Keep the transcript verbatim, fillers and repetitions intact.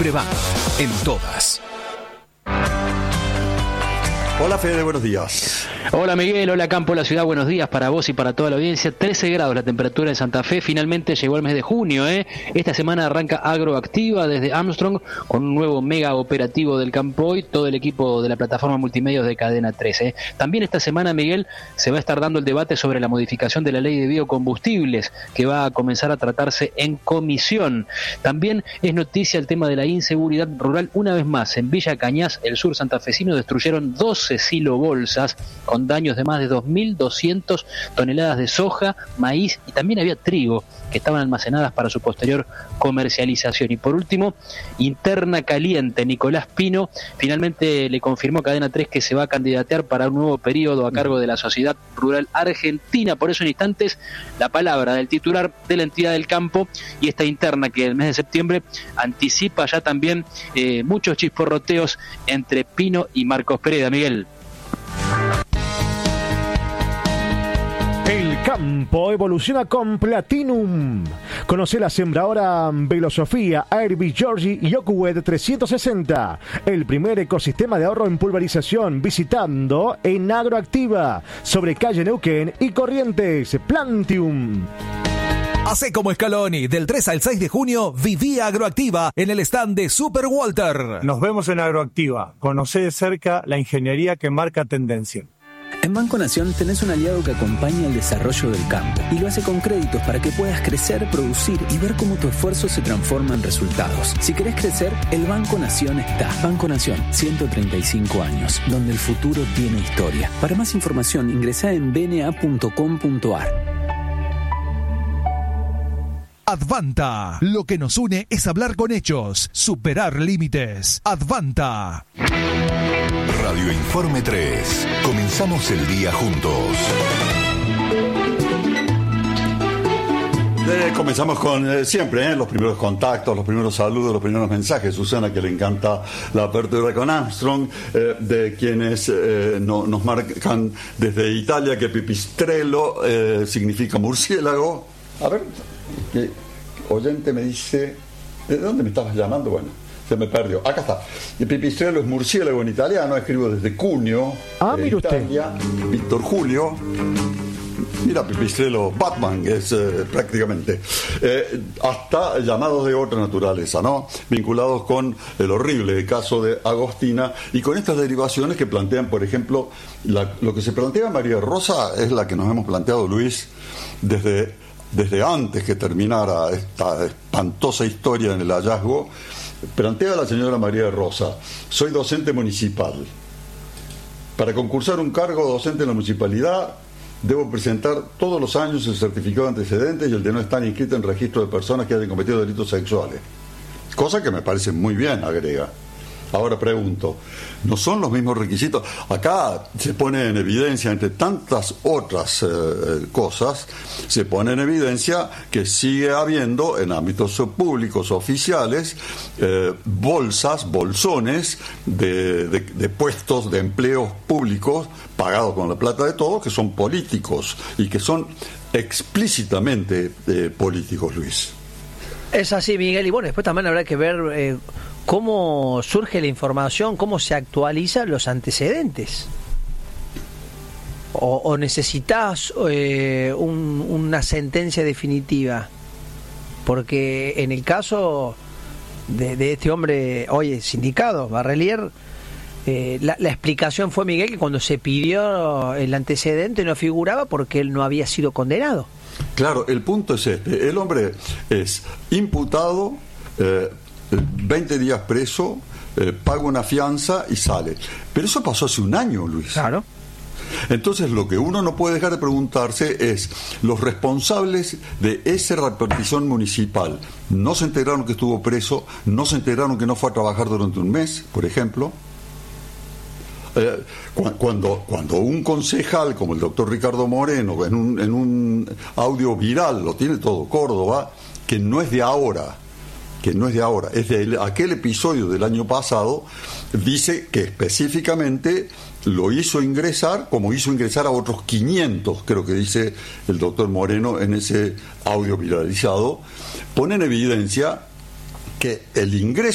Fibrebank, en todas. Hola Fede, buenos días. Hola Miguel, hola Campo, la ciudad, buenos días para vos y para toda la audiencia. trece grados la temperatura en Santa Fe, finalmente llegó el mes de junio, ¿eh? Esta semana arranca Agroactiva desde Armstrong con un nuevo mega operativo del Campo y todo el equipo de la plataforma multimedios de Cadena trece. ¿eh? También esta semana, Miguel, se va a estar dando el debate sobre la modificación de la ley de biocombustibles que va a comenzar a tratarse en comisión. También es noticia el tema de la inseguridad rural. Una vez más, en Villa Cañas, el sur santafesino, destruyeron doce silobolsas con daños de más de dos mil doscientas toneladas de soja, maíz y también había trigo que estaban almacenadas para su posterior comercialización. Y por último, interna caliente. Nicolás Pino finalmente le confirmó a Cadena tres que se va a candidatear para un nuevo periodo a cargo de la Sociedad Rural Argentina. Por eso en instantes la palabra del titular de la entidad del campo y esta interna que el mes de septiembre anticipa ya también eh, muchos chisporroteos entre Pino y Marcos Pereda. Miguel. El campo evoluciona con Platinum. Conoce la sembradora Velosofía Airby Georgie y Yokuwed trescientos sesenta. El primer ecosistema de ahorro en pulverización visitando en Agroactiva sobre calle Neuquén y Corrientes. Plantium. Hacé como Scaloni, del tres al seis de junio, viví Agroactiva en el stand de Super Walter. Nos vemos en Agroactiva. Conocé de cerca la ingeniería que marca tendencia. En Banco Nación tenés un aliado que acompaña el desarrollo del campo y lo hace con créditos para que puedas crecer, producir y ver cómo tu esfuerzo se transforma en resultados. Si querés crecer, el Banco Nación está. Banco Nación, ciento treinta y cinco años, donde el futuro tiene historia. Para más información, ingresá en b n a punto com punto a r. Advanta. Lo que nos une es hablar con hechos, superar límites. Advanta. Radio Informe tres. Comenzamos el día juntos. Eh, comenzamos con eh, siempre eh, los primeros contactos, los primeros saludos, los primeros mensajes. Susana, que le encanta la apertura con Armstrong, eh, de quienes eh, no, nos marcan desde Italia que pipistrello eh, significa murciélago. A ver, que oyente me dice, ¿de dónde me estabas llamando? Bueno, se me perdió. Acá está. El pipistrello es murciélago en italiano. Escribo desde Cuneo, ah, de Italia. Usted. Víctor Julio. Mira, pipistrello Batman es eh, prácticamente. Eh, hasta llamados de otra naturaleza, ¿no? Vinculados con el horrible caso de Agostina y con estas derivaciones que plantean, por ejemplo, la, lo que se plantea María Rosa es la que nos hemos planteado, Luis, desde... desde antes que terminara esta espantosa historia en el hallazgo. Plantea la señora María Rosa: soy docente municipal. Para concursar un cargo docente en la municipalidad debo presentar todos los años el certificado de antecedentes y el de no estar inscrito en registro de personas que hayan cometido delitos sexuales. Cosa que me parece muy bien, agrega. Ahora pregunto, ¿no son los mismos requisitos? Acá se pone en evidencia, entre tantas otras eh, cosas, se pone en evidencia que sigue habiendo en ámbitos públicos oficiales eh, bolsas, bolsones de, de, de puestos de empleos públicos pagados con la plata de todos, que son políticos y que son explícitamente eh, políticos, Luis. Es así, Miguel, y bueno, después también habrá que ver eh, cómo surge la información, cómo se actualizan los antecedentes. O, o necesitas eh, un, una sentencia definitiva, porque en el caso de, de este hombre hoy sindicado, Barrelier, eh, la, la explicación fue, Miguel, que cuando se pidió el antecedente no figuraba porque él no había sido condenado. Claro, el punto es este: el hombre es imputado, eh, veinte días preso, eh, paga una fianza y sale. Pero eso pasó hace un año, Luis. Claro. Entonces lo que uno no puede dejar de preguntarse es: los responsables de esa repartición municipal no se enteraron que estuvo preso, no se enteraron que no fue a trabajar durante un mes, por ejemplo. Eh, cuando, cuando un concejal como el doctor Ricardo Moreno, en un, en un audio viral, lo tiene todo Córdoba, que no es de ahora, que no es de ahora, es de aquel episodio del año pasado, dice que específicamente lo hizo ingresar, como hizo ingresar a otros quinientos, creo que dice el doctor Moreno en ese audio viralizado, pone en evidencia que el ingreso